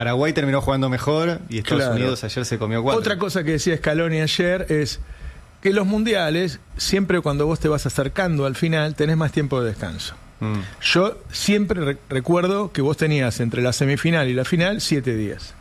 Paraguay terminó jugando mejor y Estados Claro. Unidos ayer se comió 4. Otra cosa que decía Scaloni ayer es que los mundiales, siempre cuando vos te vas acercando al final, tenés más tiempo de descanso. Yo siempre recuerdo que vos tenías entre la semifinal y la final 7 días.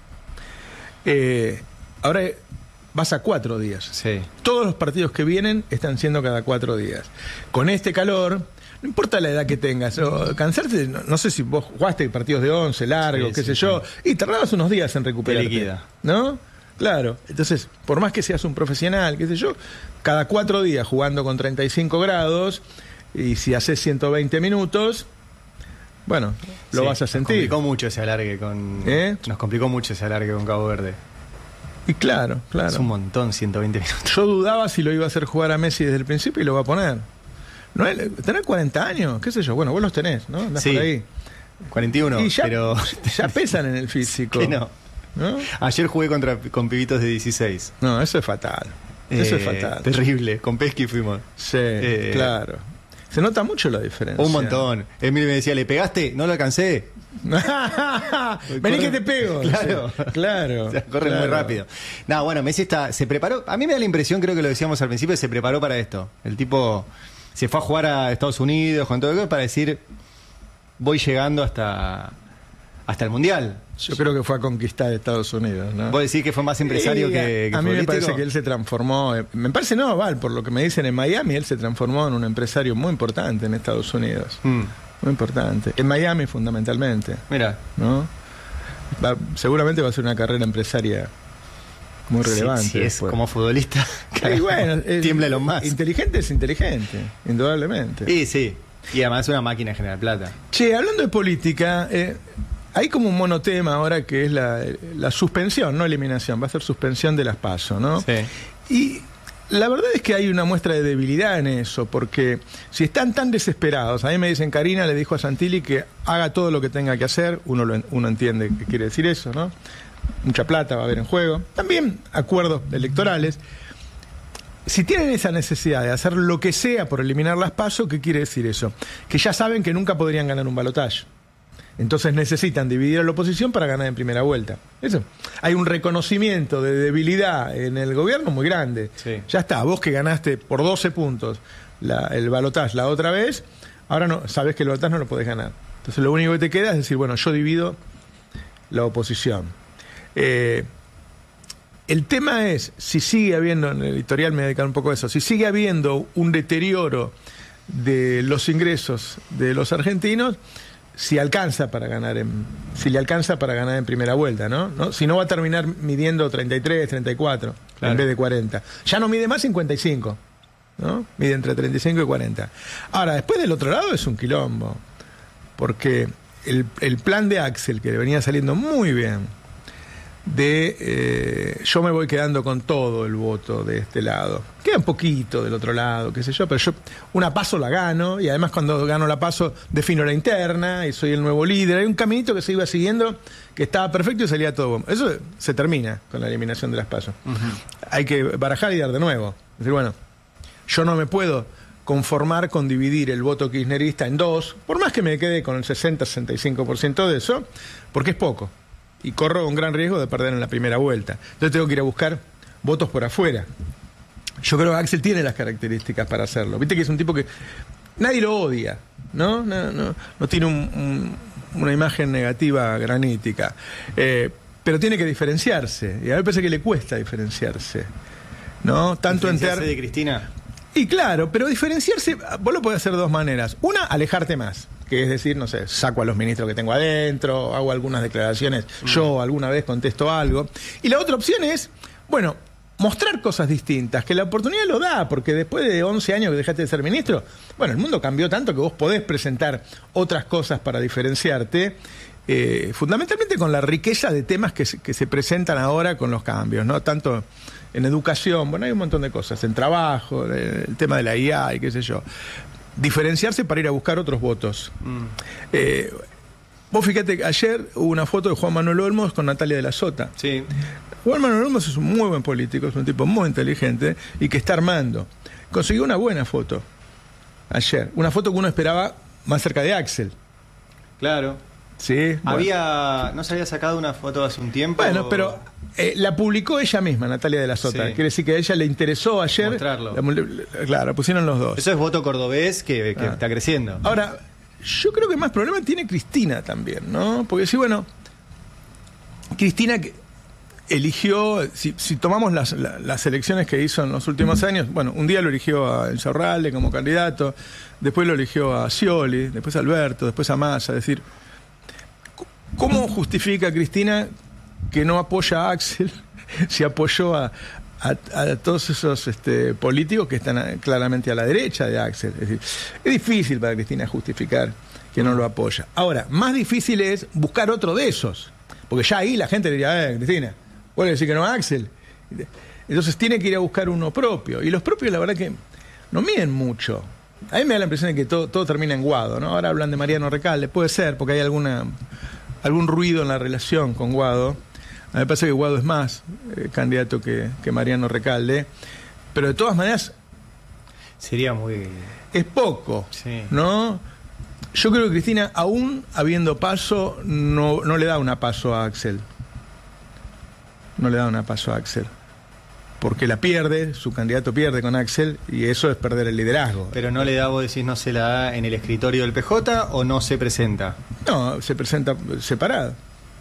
Ahora vas a 4 días. Sí. Todos los partidos que vienen están siendo cada 4 días. Con este calor, no importa la edad que tengas, o cansarte, no sé si vos jugaste partidos de 11, largos, Sí, qué sí, sé yo, y tardabas unos días en recuperarte. Te liquida. ¿No? Claro. Entonces, por más que seas un profesional, qué sé yo, cada 4 días jugando con 35 grados, y si haces 120 minutos, bueno, lo Sí, vas a sentir. Nos complicó mucho ese alargue con... Nos complicó mucho ese alargue con Cabo Verde. Y claro, claro. Es un montón, 120 minutos. Yo dudaba si lo iba a hacer jugar a Messi desde el principio y lo va a poner. ¿No? ¿Tener 40 años? ¿Qué sé yo? Bueno, vos los tenés, ¿no? Andás Sí, por ahí. 41, Y ya, pero... ya pesan en el físico. Que no. ¿No? Ayer jugué con pibitos de 16. No, eso es fatal. Eso es fatal. Terrible. Con Pesky fuimos. Sí, claro. Se nota mucho la diferencia. Un montón. Emilio me decía, ¿le pegaste? No lo alcancé. Vení que te pego. Claro. Sí, claro. O sea, corre muy rápido. No, bueno, Messi se preparó. A mí me da la impresión, creo que lo decíamos al principio, se preparó para esto. El tipo se fue a jugar a Estados Unidos con todo eso para decir, voy llegando hasta el Mundial. Yo creo que fue a conquistar Estados Unidos, ¿no? ¿Vos decís que fue más empresario que a mí me futbolístico? parece que él se transformó, me parece no, Val, por lo que me dicen en Miami, él se transformó en un empresario muy importante en Estados Unidos. Muy importante. En Miami fundamentalmente. Mira. ¿No? Seguramente va a ser una carrera empresaria muy relevante. Si es como futbolista, y bueno, tiembla lo más. Inteligente es inteligente, indudablemente. Sí, sí. Y además es una máquina de generar plata. Che, hablando de política, hay como un monotema ahora que es la suspensión, no eliminación, va a ser suspensión de las PASO, ¿no? Sí. Y la verdad es que hay una muestra de debilidad en eso, porque si están tan desesperados, a mí me dicen, Karina le dijo a Santilli que haga todo lo que tenga que hacer, uno entiende qué quiere decir eso, ¿no? Mucha plata va a haber en juego. También acuerdos electorales. Si tienen esa necesidad de hacer lo que sea por eliminar las PASO, ¿qué quiere decir eso? Que ya saben que nunca podrían ganar un balotaje. Entonces necesitan dividir a la oposición para ganar en primera vuelta. Eso. Hay un reconocimiento de debilidad en el gobierno muy grande. Sí. Ya está, vos que ganaste por 12 puntos el balotaje la otra vez, ahora no sabés que el balotaje no lo podés ganar. Entonces lo único que te queda es decir, bueno, yo divido la oposición. El tema es, si sigue habiendo, en el editorial me dedican un poco a eso, si sigue habiendo un deterioro de los ingresos de los argentinos, si le alcanza para ganar en primera vuelta, ¿no? Si no va a terminar midiendo 33, 34, claro, en vez de 40. Ya no mide más 55, ¿no? Mide entre 35 y 40. Ahora, después del otro lado es un quilombo, porque el plan de Axel, que le venía saliendo muy bien, yo me voy quedando con todo el voto de este lado, queda un poquito del otro lado, qué sé yo, pero yo una PASO la gano, y además cuando gano la PASO defino la interna y soy el nuevo líder. Hay un caminito que se iba siguiendo que estaba perfecto y salía todo. Eso se termina con la eliminación de las PASO. Hay que barajar y dar de nuevo, es decir, bueno, yo no me puedo conformar con dividir el voto kirchnerista en dos, por más que me quede con el 60-65% de eso, porque es poco y corro un gran riesgo de perder en la primera vuelta. Entonces tengo que ir a buscar votos por afuera. Yo creo que Axel tiene las características para hacerlo. Viste que es un tipo que nadie lo odia, ¿no? No tiene una imagen negativa granítica. Pero tiene que diferenciarse. Y a mí me parece que le cuesta diferenciarse, ¿no? Tanto ¿Diferenciarse de Cristina? Y claro, pero diferenciarse, vos lo podés hacer de dos maneras. Una, alejarte más, que es decir, no sé, saco a los ministros que tengo adentro, hago algunas declaraciones, yo alguna vez contesto algo. Y la otra opción es, bueno, mostrar cosas distintas, que la oportunidad lo da, porque después de 11 años que dejaste de ser ministro, bueno, el mundo cambió tanto que vos podés presentar otras cosas para diferenciarte, fundamentalmente con la riqueza de temas que se presentan ahora con los cambios, ¿no? Tanto en educación, bueno, hay un montón de cosas, en trabajo, el tema de la IA y qué sé yo. Diferenciarse para ir a buscar otros votos. Vos fíjate que ayer hubo una foto de Juan Manuel Olmos con Natalia de la Sota. Sí. Juan Manuel Olmos es un muy buen político, es un tipo muy inteligente y que está armando. Consiguió una buena foto ayer, una foto que uno esperaba más cerca de Axel. Claro. Sí. Bueno. No se había sacado una foto hace un tiempo. Bueno, pero la publicó ella misma, Natalia de la Sota. Sí. Quiere decir que a ella le interesó ayer. Mostrarlo. Claro, pusieron los dos. Eso es voto cordobés que está creciendo. Ahora, yo creo que más problema tiene Cristina también, ¿no? Porque sí, bueno, Cristina eligió, si tomamos las elecciones que hizo en los últimos años, bueno, un día lo eligió a Insaurralde como candidato, después lo eligió a Scioli, después a Alberto, después a Massa. Es decir, ¿cómo justifica Cristina que no apoya a Axel si apoyó a todos esos políticos que están claramente a la derecha de Axel? Es decir, es difícil para Cristina justificar que no lo apoya. Ahora, más difícil es buscar otro de esos, porque ya ahí la gente le diría, Cristina, ¿vos le decís que no a Axel? Entonces tiene que ir a buscar uno propio, y los propios la verdad que no miden mucho. A mí me da la impresión de que todo termina en Guado, ¿no? Ahora hablan de Mariano Recalde, puede ser, porque hay algún ruido en la relación con Guado. A mí me parece que Guado es más candidato que Mariano Recalde, pero de todas maneras sería muy... es poco, sí. ¿no? Yo creo que Cristina, aún habiendo paso, no le da una paso a Axel. No le da una paso a Axel. Porque la pierde, su candidato pierde con Axel, y eso es perder el liderazgo. Pero no le da, vos decís, no se la da en el escritorio del PJ o no se presenta. No, se presenta separado.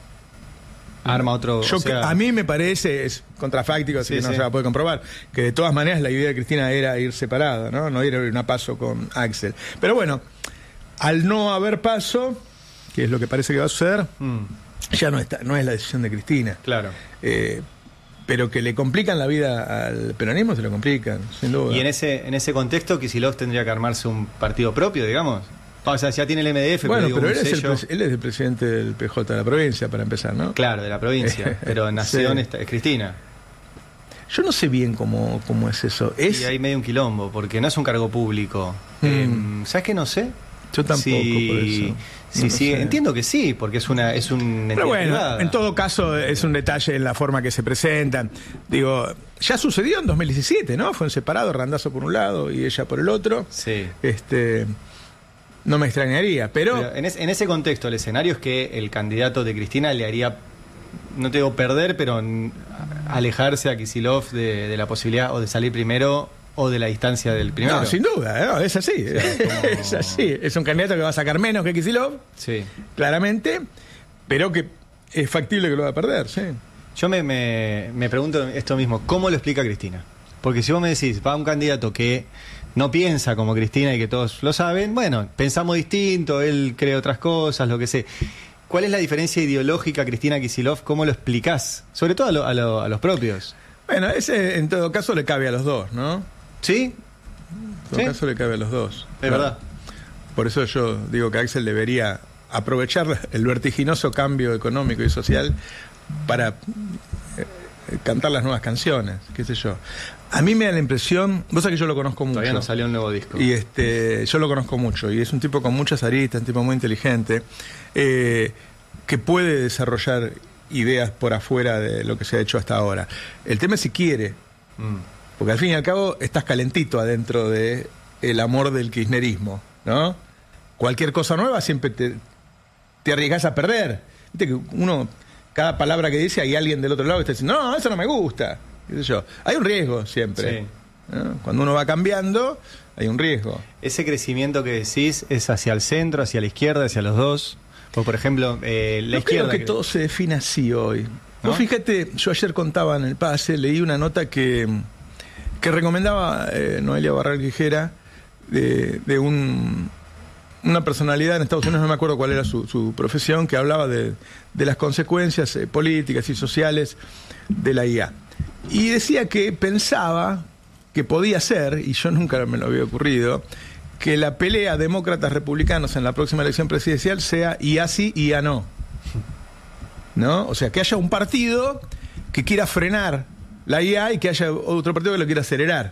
Arma otro... A mí me parece, es contrafáctico, así que no se va a poder comprobar, que de todas maneras la idea de Cristina era ir separado, no ir a una paso con Axel. Pero bueno, al no haber paso, que es lo que parece que va a suceder, ya no es la decisión de Cristina. Claro. Pero que le complican la vida al peronismo, se lo complican, sin duda. Y en ese contexto, Kicillof tendría que armarse un partido propio, digamos. O sea, ya tiene el MDF, bueno, pero él es el presidente del PJ de la provincia, para empezar, ¿no? Claro, de la provincia, pero en Nación es Cristina. Yo no sé bien cómo es eso. Y hay medio un quilombo, porque no es un cargo público. ¿Sabes qué? No sé. Yo tampoco, por eso. Sí, entiendo que sí, porque es un pero bueno, privada. En todo caso es un detalle en la forma que se presentan. Digo, ya sucedió en 2017, ¿no? Fue en separado, Randazzo por un lado y ella por el otro. Sí. No me extrañaría, pero en ese contexto, el escenario es que el candidato de Cristina le haría, no te digo perder, pero alejarse a Kicillof de la posibilidad o de salir primero o de la distancia del primero. No, sin duda, es así. O sea, es así. Es un candidato que va a sacar menos que Kicillof, sí, claramente, pero que es factible que lo va a perder, sí. Yo me pregunto esto mismo, ¿cómo lo explica Cristina? Porque si vos me decís, va un candidato que no piensa como Cristina y que todos lo saben, bueno, pensamos distinto, él cree otras cosas, lo que sé. ¿Cuál es la diferencia ideológica, Cristina Kicillof? ¿Cómo lo explicás? Sobre todo a los propios. Bueno, ese en todo caso le cabe a los dos, ¿no? ¿Sí? En todo caso le cabe a los dos. Es verdad. Por eso yo digo que Axel debería aprovechar el vertiginoso cambio económico y social para cantar las nuevas canciones, qué sé yo. A mí me da la impresión, vos sabés que yo lo conozco mucho. Todavía no salió un nuevo disco. Y yo lo conozco mucho, y es un tipo con muchas aristas, un tipo muy inteligente, que puede desarrollar ideas por afuera de lo que se ha hecho hasta ahora. El tema es si quiere, porque al fin y al cabo estás calentito adentro de el amor del kirchnerismo, ¿no? Cualquier cosa nueva siempre te arriesgás a perder. Viste que cada palabra que dice hay alguien del otro lado que está diciendo, no, eso no me gusta. ¿Qué sé yo? Hay un riesgo siempre. Sí. ¿No? Cuando uno va cambiando, hay un riesgo. Ese crecimiento que decís es hacia el centro, hacia la izquierda, hacia los dos. O por ejemplo, la izquierda. Creo que todo se define así hoy. ¿No? Vos fíjate, yo ayer contaba en el pase, leí una nota que recomendaba Noelia Barral Quijera de una personalidad en Estados Unidos, no me acuerdo cuál era su profesión, que hablaba de las consecuencias políticas y sociales de la IA. Y decía que pensaba que podía ser, y yo nunca me lo había ocurrido, que la pelea demócratas-republicanos en la próxima elección presidencial sea IA sí, IA no. ¿No? O sea, que haya un partido que quiera frenar la IA y que haya otro partido que lo quiera acelerar.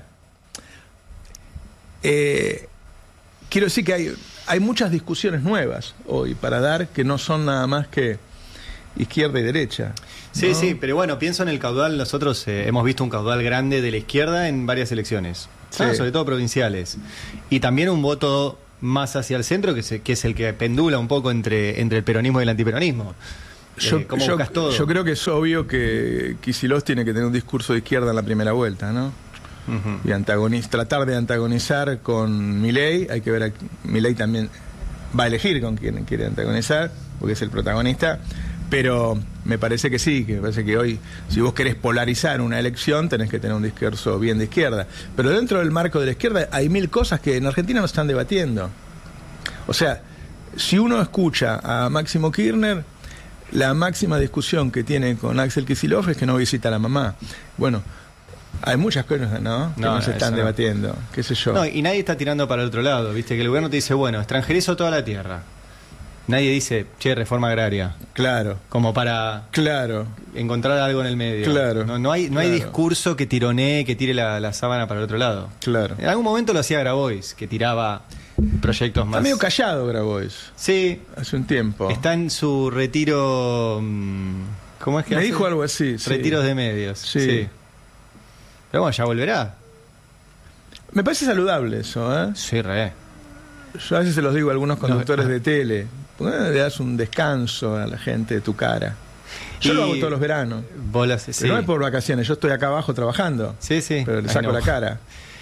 Quiero decir que hay muchas discusiones nuevas hoy para dar que no son nada más que izquierda y derecha. Sí, ¿no? sí, pero bueno, pienso en el caudal. Nosotros hemos visto un caudal grande de la izquierda en varias elecciones, sí. sobre todo provinciales. Y también un voto más hacia el centro, que es el que pendula un poco entre el peronismo y el antiperonismo. ¿Cómo buscas todo? Yo creo que es obvio que Kicillof tiene que tener un discurso de izquierda en la primera vuelta, ¿no? Y tratar de antagonizar con Milei. Hay que ver, Milei también va a elegir con quién quiere antagonizar, porque es el protagonista. Pero me parece que sí, que me parece que hoy, si vos querés polarizar una elección, tenés que tener un discurso bien de izquierda. Pero dentro del marco de la izquierda hay 1000 cosas que en Argentina no están debatiendo. O sea, si uno escucha a Máximo Kirchner, la máxima discusión que tiene con Axel Kicillof es que no visita a la mamá. Bueno, hay muchas cosas, ¿no? Que no se están debatiendo, qué sé yo. No, y nadie está tirando para el otro lado, ¿viste? Que el gobierno te dice, bueno, extranjerizo toda la tierra. Nadie dice, che, reforma agraria. Claro. Como para encontrar algo en el medio. Claro. No hay discurso que tironee, que tire la sábana para el otro lado. Claro. En algún momento lo hacía Grabois, que tiraba proyectos más... Está medio callado Grabois. Sí. Hace un tiempo. Está en su retiro... ¿Cómo es que Me hace? dijo algo así. Retiros de medios. Sí. Pero bueno, ya volverá. Me parece saludable eso, ¿eh? Sí, re. Yo a veces se los digo a algunos conductores de tele. ¿Por qué no le das un descanso a la gente de tu cara? Yo lo hago todos los veranos. Vos lo haces, pero no es por vacaciones, yo estoy acá abajo trabajando. Sí. Pero le saco la cara.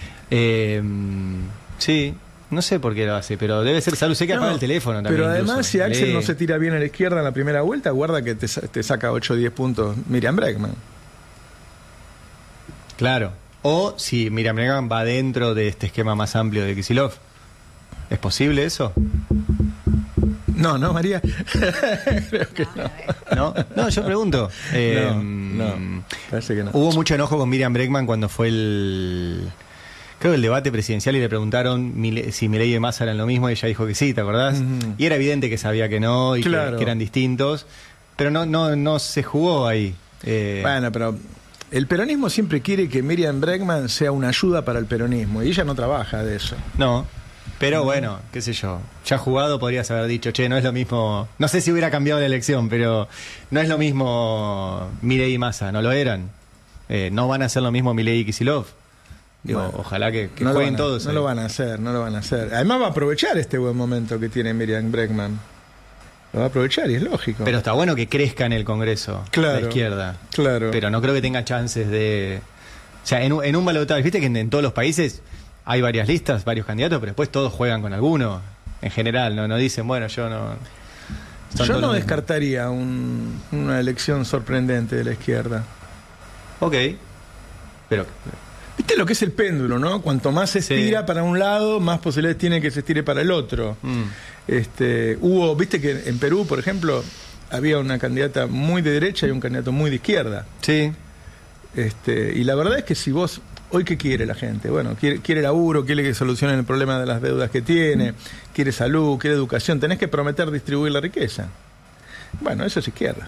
Sí, no sé por qué lo hace, pero debe ser salud. Sé que apaga el teléfono también. Pero además, incluso. si Axel no se tira bien a la izquierda en la primera vuelta, guarda que te saca 8 o 10 puntos Miriam Bregman. Claro. O si Miriam Bregman va dentro de este esquema más amplio de Kicillof. ¿Es posible eso? No, María. Creo que no. No, yo pregunto. No, parece que no. Hubo mucho enojo con Miriam Bregman cuando fue creo que el debate presidencial y le preguntaron si Milei y Massa eran lo mismo y ella dijo que sí, ¿te acordás? Y era evidente que sabía que no y que eran distintos, pero no se jugó ahí. Bueno, pero el peronismo siempre quiere que Miriam Bregman sea una ayuda para el peronismo y ella no trabaja de eso. No. Pero bueno, qué sé yo, ya jugado podrías haber dicho, che, no es lo mismo, no sé si hubiera cambiado la elección, pero no es lo mismo Milei y Massa, no lo eran. No van a hacer lo mismo Milei y Kicillof. Digo, bueno, ojalá que no jueguen todos. No lo van a hacer. Además va a aprovechar este buen momento que tiene Miriam Bregman. Lo va a aprovechar y es lógico. Pero está bueno que crezca en el Congreso la izquierda. Claro. Pero no creo que tenga chances de... O sea, en un balotaje, viste que en todos los países hay varias listas, varios candidatos, pero después todos juegan con alguno. En general, no dicen, bueno, yo no... Yo no descartaría una elección sorprendente de la izquierda. Ok. Pero... ¿Viste lo que es el péndulo, no? Cuanto más se estira para un lado, más posibilidades tiene que se estire para el otro. Viste que en Perú, por ejemplo, había una candidata muy de derecha y un candidato muy de izquierda. Sí. Y la verdad es que si vos... ¿Hoy qué quiere la gente? Bueno, quiere laburo, quiere que solucionen el problema de las deudas que tiene, quiere salud, quiere educación. Tenés que prometer distribuir la riqueza. Bueno, eso es izquierda,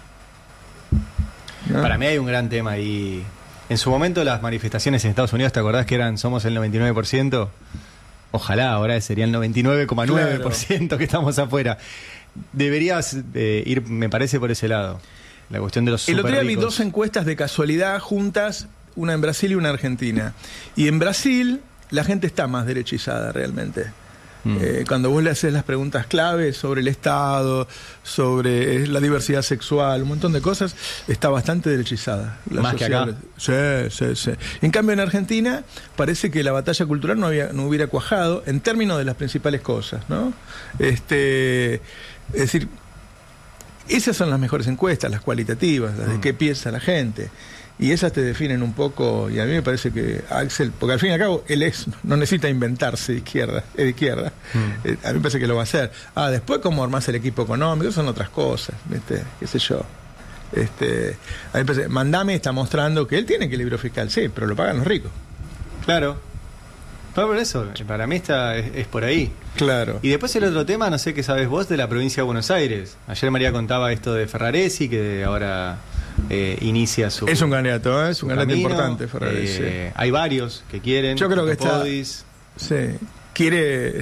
¿no? Para mí hay un gran tema ahí. En su momento las manifestaciones en Estados Unidos, ¿te acordás que somos el 99%? Ojalá, ahora sería el 99,9% que estamos afuera. Deberías ir, me parece, por ese lado. La cuestión de los super ricos. El otro día vi 2 encuestas de casualidad juntas, una en Brasil y una en Argentina. Y en Brasil la gente está más derechizada realmente. Cuando vos le haces las preguntas claves sobre el Estado, sobre la diversidad sexual, un montón de cosas, está bastante derechizada. ¿Más que acá? Sí. En cambio, en Argentina parece que la batalla cultural no hubiera cuajado en términos de las principales cosas, ¿no? Es decir, esas son las mejores encuestas, las cualitativas, las de qué piensa la gente. Y esas te definen un poco, y a mí me parece que Axel, porque al fin y al cabo él no necesita inventarse de izquierda. A mí me parece que lo va a hacer. Después cómo armás el equipo económico, son otras cosas, ¿viste? Qué sé yo. A mí me parece, Mandame está mostrando que él tiene equilibrio fiscal, sí, pero lo pagan los ricos. Claro. Por eso, para mí es por ahí. Claro. Y después el otro tema, no sé qué sabes vos, de la provincia de Buenos Aires. Ayer María contaba esto de Ferraresi, que ahora inicia su... Es un candidato, es un candidato camino. importante, Ferraresi. Hay varios que quieren. Yo creo que Podis. Sí. Quiere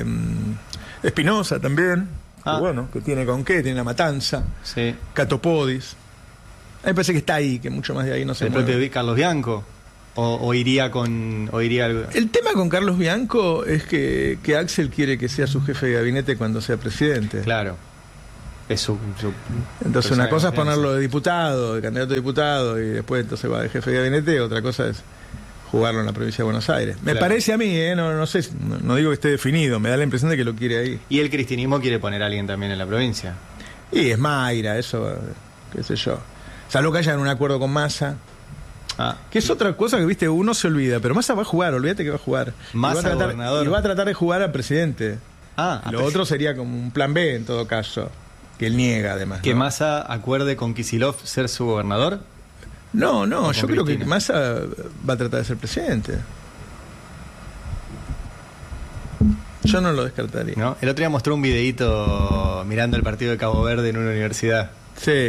Espinosa también, que tiene con qué, tiene La Matanza. Sí. Catopodis. A mí me parece que está ahí, que mucho más de ahí no se el mueve. propio Carlos Bianco. o iría con... O iría algo... El tema con Carlos Bianco es que Axel quiere que sea su jefe de gabinete cuando sea presidente. Claro. Es entonces una cosa es ponerlo de diputado, de candidato a diputado, y después entonces va de jefe de gabinete, otra cosa es jugarlo en la provincia de Buenos Aires. Me parece a mí, no sé, no digo que esté definido, me da la impresión de que lo quiere ahí. Y el cristinismo quiere poner a alguien también en la provincia. Y es Mayra, eso, qué sé yo. Salvo que hayan un acuerdo con Massa. Que es otra cosa que, viste, uno se olvida, pero Massa va a jugar, olvídate que va a jugar. Massa gobernador. Y va a tratar de jugar al presidente. Lo otro sería como un plan B en todo caso, que él niega además. ¿Que ¿no? Massa acuerde con Kicillof ser su gobernador? No, yo creo que Massa va a tratar de ser presidente. Yo no lo descartaría. ¿No? El otro día mostró un videíto mirando el partido de Cabo Verde en una universidad. Sí.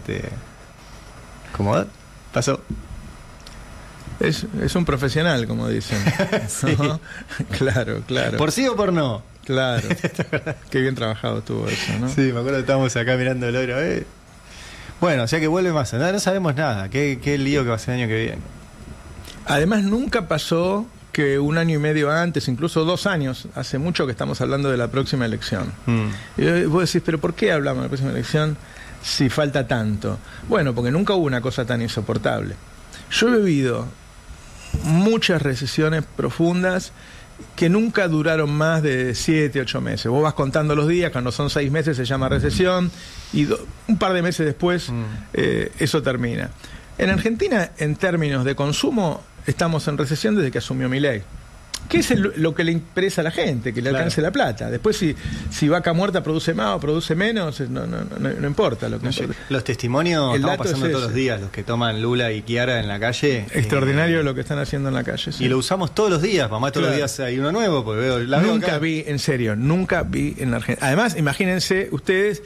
¿Cómo pasó? Es un profesional, como dicen. Sí. ¿No? Claro. ¿Por sí o por no? Claro. Qué bien trabajado estuvo eso, ¿no? Sí, me acuerdo que estábamos acá mirando el oro. Bueno, o sea que vuelve Massa. No sabemos nada. Qué lío que va a ser el año que viene. Además, nunca pasó que un año y medio antes, incluso 2 años, hace mucho que estamos hablando de la próxima elección. Y vos decís, ¿pero por qué hablamos de la próxima elección si falta tanto? Bueno, porque nunca hubo una cosa tan insoportable. Yo he vivido muchas recesiones profundas que nunca duraron más de 7, 8 meses. Vos vas contando los días, cuando son 6 meses se llama recesión, y un par de meses después eso termina. En Argentina, en términos de consumo, estamos en recesión desde que asumió Milei. ¿Qué es lo que le interesa a la gente? Que le alcance la plata. Después, si Vaca Muerta produce más o produce menos, no importa lo que importa. Los testimonios estamos pasando todos los días, los que toman Lula y Chiara en la calle. Extraordinario lo que están haciendo en la calle. Sí. Y lo usamos todos los días, mamá, todos los días hay uno nuevo, porque nunca vi en la Argentina. Además, imagínense ustedes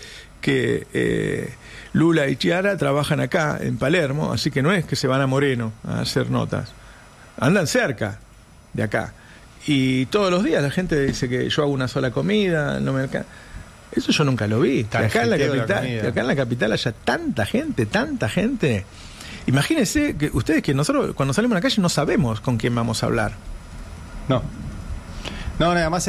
que Lula y Chiara trabajan acá, en Palermo, así que no es que se van a Moreno a hacer notas. Andan cerca de acá. Y todos los días la gente dice que yo hago una sola comida, no me alcanza. Eso yo nunca lo vi. Que acá en la capital haya tanta gente. Imagínense que ustedes que nosotros cuando salimos a la calle no sabemos con quién vamos a hablar. No, además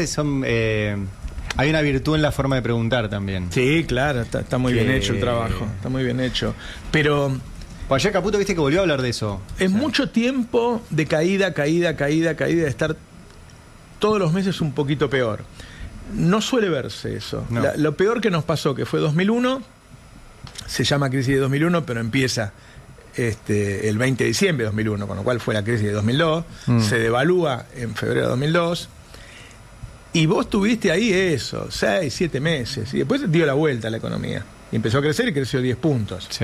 hay una virtud en la forma de preguntar también. Sí, claro, está muy bien hecho el trabajo. Está muy bien hecho. Pero pues ayer Caputo, viste que volvió a hablar de eso. Es mucho tiempo de caída, de estar todos los meses un poquito peor. No suele verse eso. No. Lo peor que nos pasó, que fue 2001, se llama crisis de 2001, pero empieza el 20 de diciembre de 2001, con lo cual fue la crisis de 2002, se devalúa en febrero de 2002, y vos tuviste ahí eso, 6, 7 meses, y después dio la vuelta a la economía, y empezó a crecer y creció 10 puntos. Sí.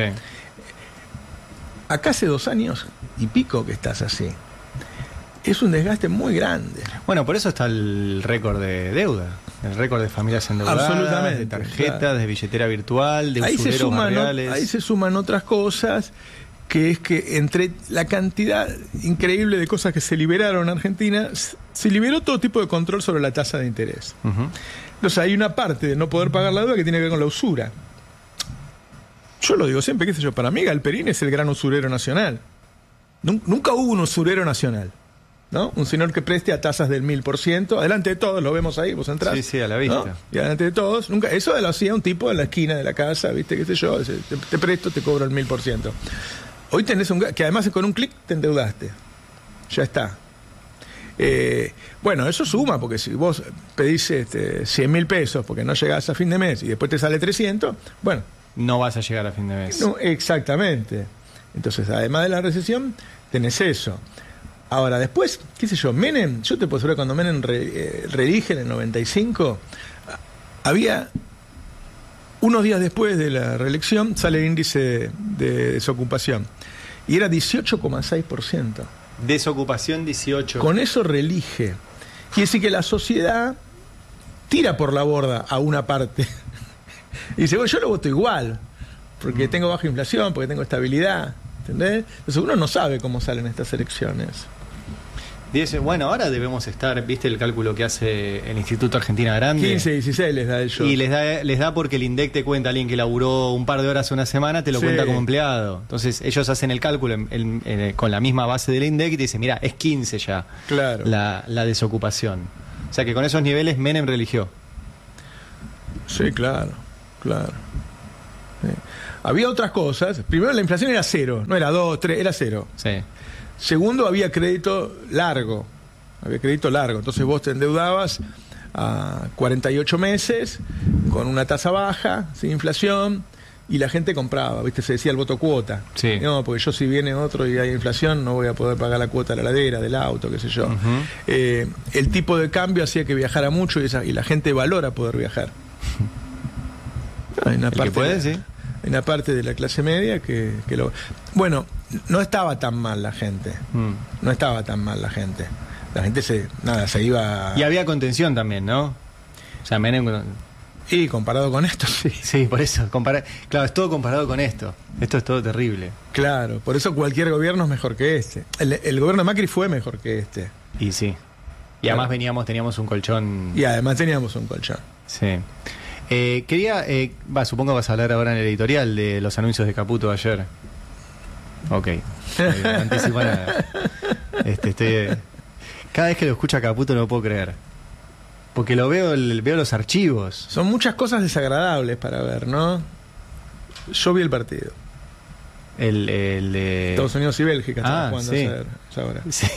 Acá hace 2 años y pico que estás así. Es un desgaste muy grande. Bueno, por eso está el récord de deuda, el récord de familias endeudadas, absolutamente, de tarjetas, claro, de billetera virtual, de usureros barriales. Ahí se suman otras cosas, que es que entre la cantidad increíble de cosas que se liberaron en Argentina, se liberó todo tipo de control sobre la tasa de interés. Entonces hay una parte de no poder pagar la deuda que tiene que ver con la usura. Yo lo digo siempre, qué sé yo, para mí Galperín es el gran usurero nacional. Nunca hubo un usurero nacional, ¿no? Un señor que preste a tasas del 1000%, adelante de todos, lo vemos ahí, vos entrás. Sí, a la vista. ¿No? Y adelante de todos, nunca, eso lo hacía un tipo en la esquina de la casa, ¿viste? Qué sé yo, te presto, te cobro el 1000%. Hoy tenés que además con un clic te endeudaste. Ya está. Bueno, eso suma, porque si vos pedís 100.000 pesos porque no llegás a fin de mes y después te sale 300, bueno, no vas a llegar a fin de mes. No, exactamente. Entonces, además de la recesión, tenés eso. Ahora, después, qué sé yo, Menem, yo te puedo asegurar, cuando Menem reelige en el 95, había, unos días después de la reelección, sale el índice de desocupación. Y era 18,6%. Desocupación 18. Con eso reelige. Quiere decir que la sociedad tira por la borda a una parte. Y dice, bueno, yo lo voto igual, porque tengo baja inflación, porque tengo estabilidad, ¿entendés? Entonces uno no sabe cómo salen estas elecciones. Bueno, ahora debemos estar, ¿viste el cálculo que hace el Instituto Argentina Grande? 15, 16 les da ellos. Y les da porque el INDEC te cuenta, alguien que laburó un par de horas una semana, te lo cuenta como empleado. Entonces ellos hacen el cálculo con la misma base del INDEC y te dicen, mira, es 15 ya la desocupación. O sea que con esos niveles Menem religió. Sí, claro. Sí. Había otras cosas. Primero, la inflación era 0, no era 2, 3, era 0. Sí. Segundo, había crédito largo. Entonces vos te endeudabas a 48 meses con una tasa baja, sin inflación, y la gente compraba, ¿viste? Se decía el voto cuota. Sí. No, porque yo si viene otro y hay inflación no voy a poder pagar la cuota de la heladera, del auto, qué sé yo. El tipo de cambio hacía que viajara mucho y la gente valora poder viajar. Hay una parte, puede, sí. Hay una parte de la clase media que lo... Bueno, no estaba tan mal la gente. La gente se iba... Y había contención también, ¿no? O sea, Menem... Y comparado con esto, sí. Sí, por eso. Claro, es todo comparado con esto. Esto es todo terrible. Claro, por eso cualquier gobierno es mejor que este. El gobierno de Macri fue mejor que este. Y sí. Y además teníamos un colchón. Sí. Supongo que vas a hablar ahora en el editorial de los anuncios de Caputo de ayer. Ok. Anticipa nada. Cada vez que lo escucho a Caputo no lo puedo creer. Porque veo los archivos. Son muchas cosas desagradables para ver, ¿no? Yo vi el partido. El de Estados Unidos y Bélgica estaban jugando sí. ahora. Sí.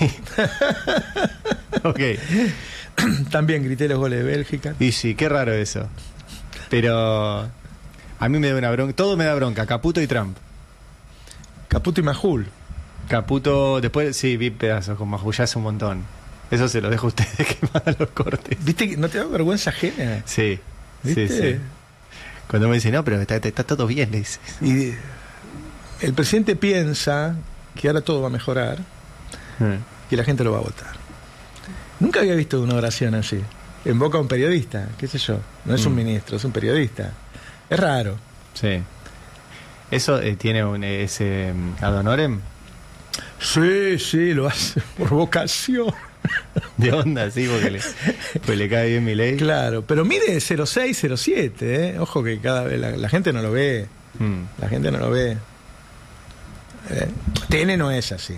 Ok. También grité los goles de Bélgica. Y sí, qué raro eso. Pero a mí me da una bronca. Todo me da bronca. Caputo y Trump. Caputo y Majul. Caputo, después sí, vi pedazos con Majul, ya hace un montón. Eso se lo dejo a ustedes que mandan los cortes. ¿Viste que no te da vergüenza ajena? Sí. ¿Viste? Sí. Cuando me dicen, no, pero está todo bien, le dices. Y el presidente piensa que ahora todo va a mejorar, que la gente lo va a votar. Nunca había visto una oración así. En boca de un periodista, qué sé yo. No es un ministro, es un periodista. Es raro. Sí. ¿Eso tiene ese ad honorem? Sí, lo hace por vocación. De onda, sí, porque le cae bien mi ley. Claro, pero mide 06, 07, Ojo que cada vez la gente no lo ve. La gente no lo ve. TN no es así.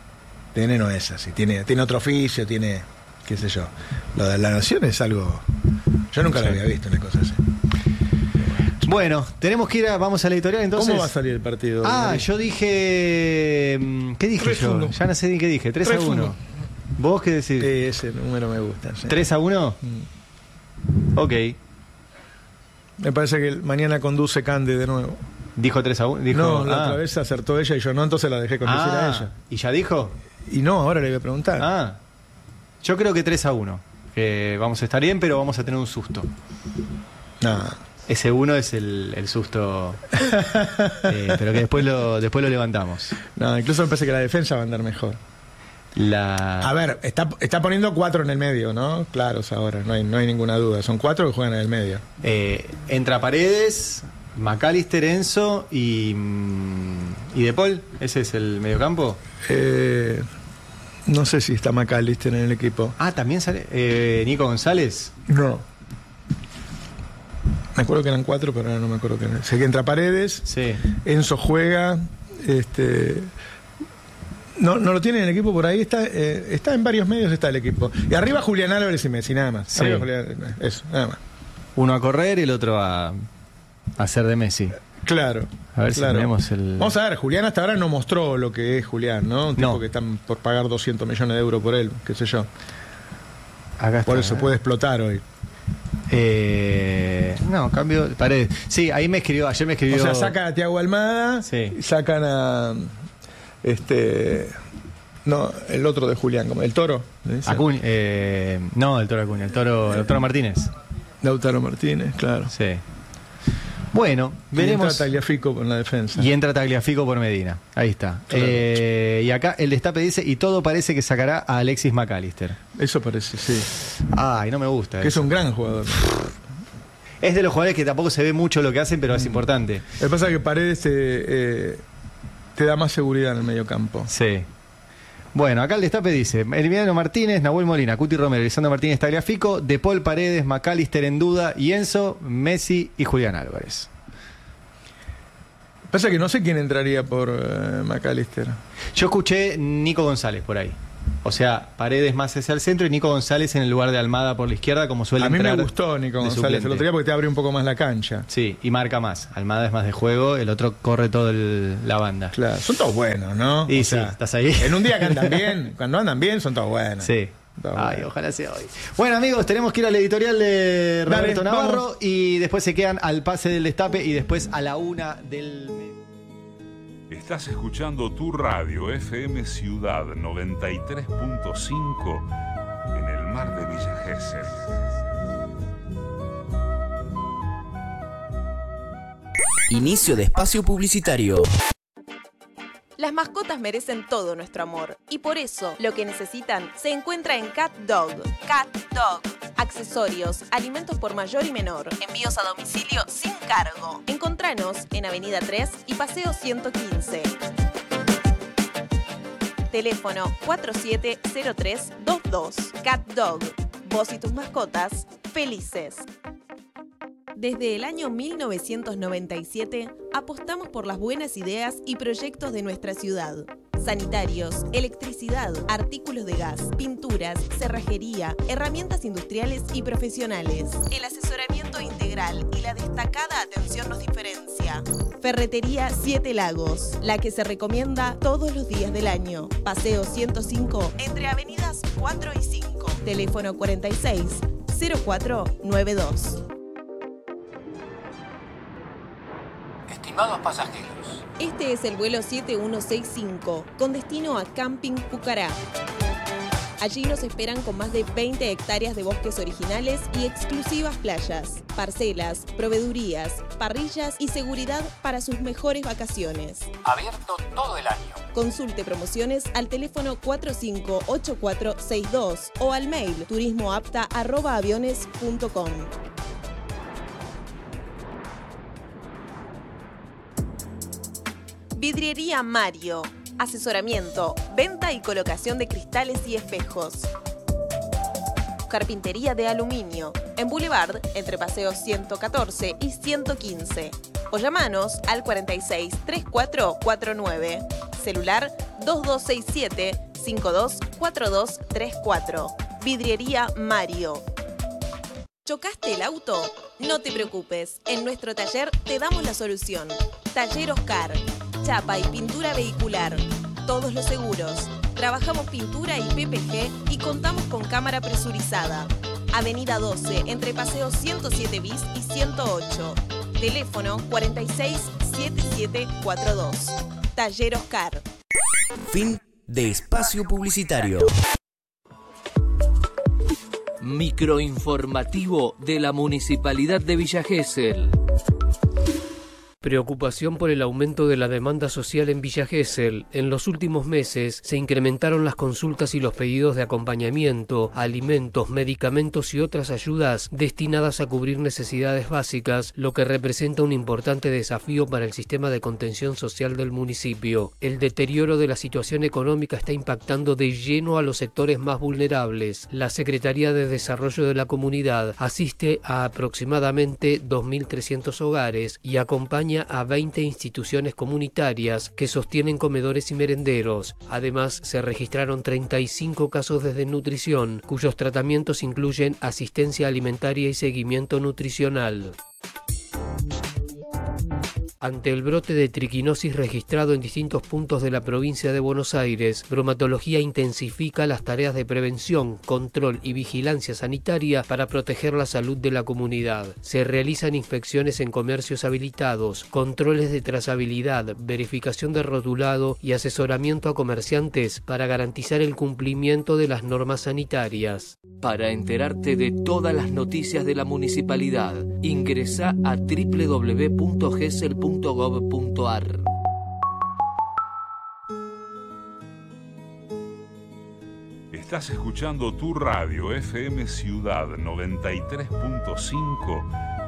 Tiene otro oficio, tiene, qué sé yo. Lo de la nación es algo... Yo nunca lo había visto, una cosa así. Bueno, tenemos que vamos a la editorial entonces. ¿Cómo va a salir el partido? Yo dije... ¿Qué dije 3-1. yo? Ya no sé ni qué dije. 3-1. ¿Vos qué decís? Ese número me gusta. Sí. ¿3-1? Ok. Me parece que mañana conduce Cande de nuevo. ¿Dijo 3-1? No, la otra vez acertó ella y yo no, entonces la dejé conducir a ella. ¿Y ya dijo? Y no, ahora le voy a preguntar. Yo creo que 3-1. Que vamos a estar bien, pero vamos a tener un susto. Ese 1 es el susto. Pero que después lo levantamos. No, incluso me parece que la defensa va a andar mejor. A ver, está poniendo 4 en el medio, ¿no? Claros ahora, no hay ninguna duda. Son 4 que juegan en el medio. Entra Paredes, McAllister, Enzo y De Paul. ¿Ese es el mediocampo? No sé si está McAllister en el equipo. ¿También sale Nico González? No. Me acuerdo que eran 4, pero ahora no me acuerdo que eran. Sé que entra Paredes. Sí. Enzo juega. No lo tiene en el equipo por ahí. Está en varios medios, está el equipo. Y arriba Julián Álvarez y Messi, nada más. Sí. Arriba Julián, eso, nada más. Uno a correr y el otro a hacer de Messi. Claro. A ver si tenemos el... Vamos a ver, Julián hasta ahora no mostró lo que es Julián, ¿no? Un tipo que están por pagar 200 millones de euros por él, qué sé yo. Acá está, por eso puede explotar hoy. Cambio Paredes. Sí, ayer me escribió. O sea, sacan a Thiago Almada, sí. Sacan a no, el otro de Julián, como el Toro. Acuña, no, el Toro Acuña, el Toro Martínez. Lautaro Martínez, claro. Sí. Bueno, veremos. Y entra Tagliafico en la defensa. Y entra Tagliafico por Medina. Ahí está. Claro. Y acá el destape dice, y todo parece que sacará a Alexis McAllister. Eso parece, sí. Ay, no me gusta. Que es un gran jugador. Es de los jugadores que tampoco se ve mucho lo que hacen, pero es importante. Lo que pasa es que Paredes te da más seguridad en el medio campo. Sí. Bueno, acá el destape dice: Emiliano Martínez, Nahuel Molina, Cuti Romero, Lisandro Martínez Tagliafico, De Paul Paredes, McAllister en duda, y Enzo, Messi y Julián Álvarez. Pasa que no sé quién entraría por McAllister. Yo escuché Nico González por ahí. O sea, Paredes más hacia el centro y Nico González en el lugar de Almada por la izquierda, como suele entrar. A mí me gustó Nico González el otro día porque te abre un poco más la cancha. Sí, y marca más. Almada es más de juego, el otro corre toda la banda. Claro, son todos buenos, ¿no? Y sí, estás ahí. En un día que andan bien, cuando andan bien, son todos buenos. Sí. Ay, ojalá sea hoy. Bueno, amigos, tenemos que ir al editorial de Roberto Navarro, vamos. Y después se quedan al pase del destape y después a la 1 del... Estás escuchando tu radio FM Ciudad 93.5 en el mar de Villa Gesell. Inicio de espacio publicitario. Las mascotas merecen todo nuestro amor y por eso lo que necesitan se encuentra en Cat Dog. Cat Dog. Accesorios, alimentos por mayor y menor, envíos a domicilio sin cargo. Encontranos en Avenida 3 y Paseo 115. Teléfono 470322. Cat Dog. Vos y tus mascotas felices. Desde el año 1997 apostamos por las buenas ideas y proyectos de nuestra ciudad. Sanitarios, electricidad, artículos de gas, pinturas, cerrajería, herramientas industriales y profesionales. El asesoramiento integral y la destacada atención nos diferencia. Ferretería Siete Lagos, la que se recomienda todos los días del año. Paseo 105, entre avenidas 4 y 5. Teléfono 46 0492. Estimados pasajeros, este es el vuelo 7165 con destino a Camping Pucará. Allí nos esperan con más de 20 hectáreas de bosques originales y exclusivas playas, parcelas, proveedurías, parrillas y seguridad para sus mejores vacaciones. Abierto todo el año. Consulte promociones al teléfono 458462 o al mail turismoapta@aviones.com. Vidriería Mario. Asesoramiento, venta y colocación de cristales y espejos. Carpintería de aluminio. En Boulevard, entre Paseos 114 y 115. O llamanos al 46 3449. Celular 2267 524234. Vidriería Mario. ¿Chocaste el auto? No te preocupes. En nuestro taller te damos la solución. Taller Oscar. Chapa y pintura vehicular. Todos los seguros. Trabajamos pintura y PPG y contamos con cámara presurizada. Avenida 12, entre Paseo 107 bis y 108. Teléfono 467742. Taller Oscar. Fin de espacio publicitario. Microinformativo de la Municipalidad de Villa Gesell. Preocupación por el aumento de la demanda social en Villa Gesell. En los últimos meses se incrementaron las consultas y los pedidos de acompañamiento, alimentos, medicamentos y otras ayudas destinadas a cubrir necesidades básicas, lo que representa un importante desafío para el sistema de contención social del municipio. El deterioro de la situación económica está impactando de lleno a los sectores más vulnerables. La Secretaría de Desarrollo de la Comunidad asiste a aproximadamente 2.300 hogares y acompaña a 20 instituciones comunitarias que sostienen comedores y merenderos. Además, se registraron 35 casos de desnutrición, cuyos tratamientos incluyen asistencia alimentaria y seguimiento nutricional. Ante el brote de triquinosis registrado en distintos puntos de la provincia de Buenos Aires, Bromatología intensifica las tareas de prevención, control y vigilancia sanitaria para proteger la salud de la comunidad. Se realizan inspecciones en comercios habilitados, controles de trazabilidad, verificación de rotulado y asesoramiento a comerciantes para garantizar el cumplimiento de las normas sanitarias. Para enterarte de todas las noticias de la municipalidad, ingresa a www.gesell.gov.ar. Estás escuchando tu radio FM Ciudad 93.5